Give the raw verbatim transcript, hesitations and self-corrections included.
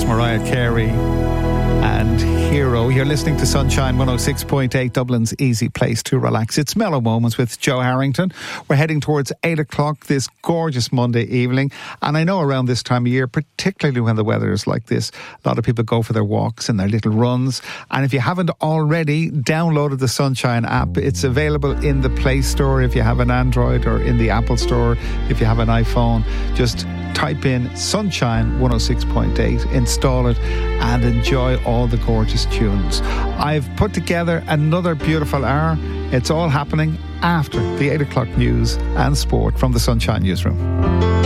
There's Mariah Carey and Hero. You're listening to Sunshine one oh six point eight, Dublin's easy place to relax. It's Mellow Moments with Joe Harrington. We're heading towards eight o'clock this gorgeous Monday evening. And I know around this time of year, particularly when the weather is like this, a lot of people go for their walks and their little runs. And if you haven't already downloaded the Sunshine app, it's available in the Play Store if you have an Android, or in the Apple Store if you have an iPhone. Just type in Sunshine one oh six point eight, install it, and enjoy all the gorgeous tunes. I've put together another beautiful hour. It's all happening after the eight o'clock news and sport from the Sunshine Newsroom.